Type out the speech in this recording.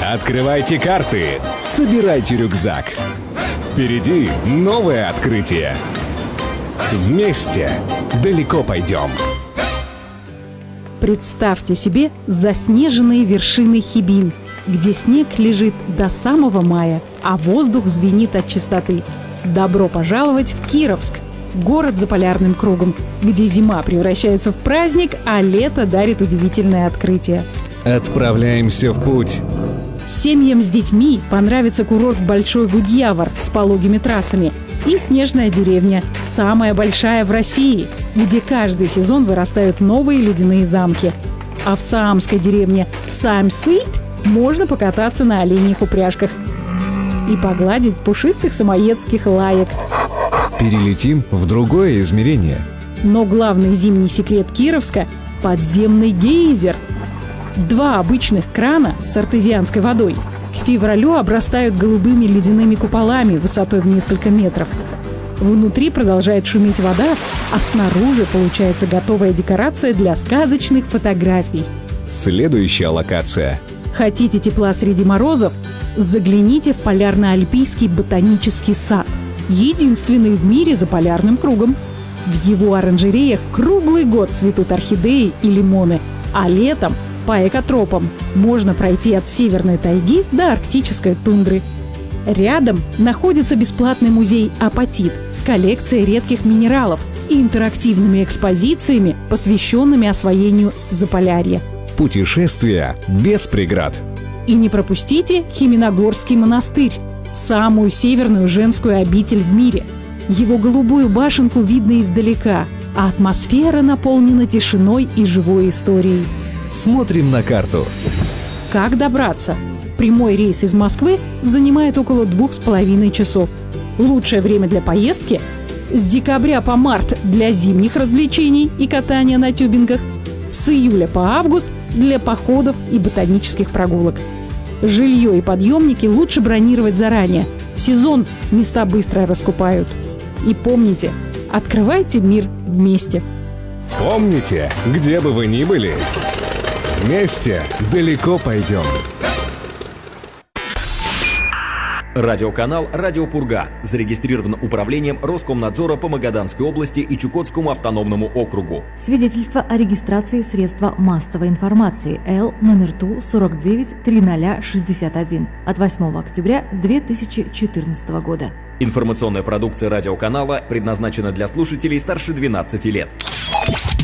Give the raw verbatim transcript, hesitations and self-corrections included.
Открывайте карты, собирайте рюкзак. Впереди новое открытие. Вместе далеко пойдем. Представьте себе заснеженные вершины Хибин, где снег лежит до самого мая, а воздух звенит от чистоты. Добро пожаловать в Кировск, город за полярным кругом, где зима превращается в праздник, а лето дарит удивительное открытие. Отправляемся в путь. Семьям с детьми понравится курорт Большой Гудьявор с пологими трассами и снежная деревня, самая большая в России, где каждый сезон вырастают новые ледяные замки. А в Саамской деревне Саамсуит можно покататься на оленьих упряжках и погладить пушистых самоедских лаек. Перелетим в другое измерение. Но главный зимний секрет Кировска – подземный гейзер. Два обычных крана с артезианской водой к февралю обрастают голубыми ледяными куполами высотой в несколько метров. Внутри продолжает шуметь вода, а снаружи получается готовая декорация для сказочных фотографий. Следующая локация. Хотите тепла среди морозов? Загляните в Полярно-Альпийский ботанический сад. Единственный в мире за полярным кругом. В его оранжереях круглый год цветут орхидеи и лимоны, а летом по экотропам можно пройти от северной тайги до арктической тундры. Рядом находится бесплатный музей «Апатит» с коллекцией редких минералов и интерактивными экспозициями, посвященными освоению Заполярья. Путешествие без преград. И не пропустите Хименогорский монастырь, самую северную женскую обитель в мире. Его голубую башенку видно издалека, а атмосфера наполнена тишиной и живой историей. Смотрим на карту. Как добраться? Прямой рейс из Москвы занимает около двух с половиной часов. Лучшее время для поездки – с декабря по март для зимних развлечений и катания на тюбингах, с июля по август для походов и ботанических прогулок. Жилье и подъемники лучше бронировать заранее. В сезон места быстро раскупают. И помните, открывайте мир вместе. Помните, где бы вы ни были, вместе далеко пойдем. Радиоканал «Радио Пурга» зарегистрирован управлением Роскомнадзора по Магаданской области и Чукотскому автономному округу. Свидетельство о регистрации средства массовой информации Л номер Ту сорок девять триста шестьдесят один от восьмого октября две тысячи четырнадцатого года. Информационная продукция радиоканала предназначена для слушателей старше двенадцати лет.